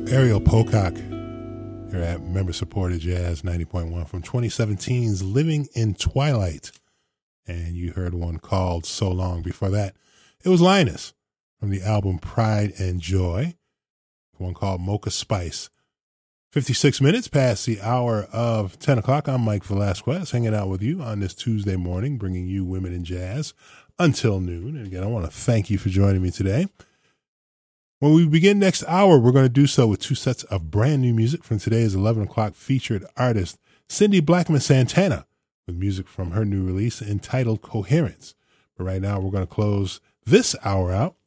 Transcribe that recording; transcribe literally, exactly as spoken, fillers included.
Ariel Pocock here at member-supported Jazz ninety point one from twenty seventeen's Living in Twilight. And you heard one called So Long. Before that, it was Linus from the album Pride and Joy, one called Mocha Spice. fifty-six minutes past the hour of ten o'clock. I'm Mike Velasquez, hanging out with you on this Tuesday morning, bringing you Women in Jazz until noon. And again, I want to thank you for joining me today. When we begin next hour, we're going to do so with two sets of brand new music from today's eleven o'clock featured artist, Cindy Blackman Santana, with music from her new release entitled Coherence. But right now, we're going to close this hour out